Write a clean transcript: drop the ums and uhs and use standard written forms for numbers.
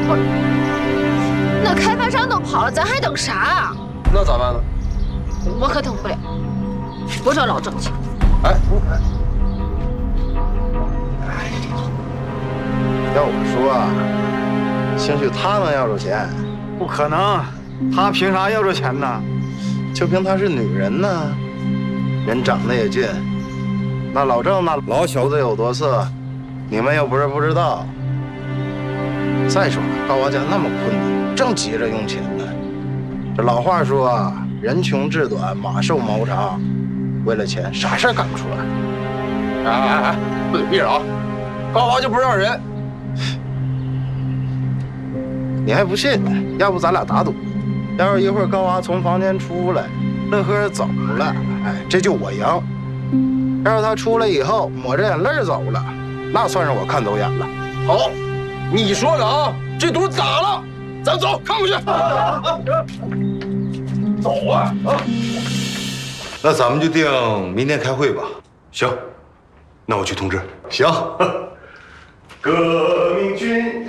那开发商都跑了，咱还等啥啊？ 那咋办呢？ 我可等不了，我找老郑去。 哎， 要我说啊，兴许他能要着钱， 不可能，他凭啥要着钱呢？ 就凭她是女人呢，人长得也俊。那老郑那老小子有多色，你们又不是不知道。再说了，高娃家那么困难，正急着用钱呢。这老话说啊，人穷志短，马瘦毛长。为了钱，啥事儿干不出来。 哎，不许闭着啊！高娃就不让人。 你还不信？要不咱俩打赌，要是一会儿高娃从房间出来，乐呵走了，哎，这就我赢。要是他出来以后抹着眼泪走了，那算是我看走眼了。 好，你说的啊，这赌打了，咱走，看过去。走啊！ 那咱们就定明天开会吧。行，那我去通知。 行。 革命军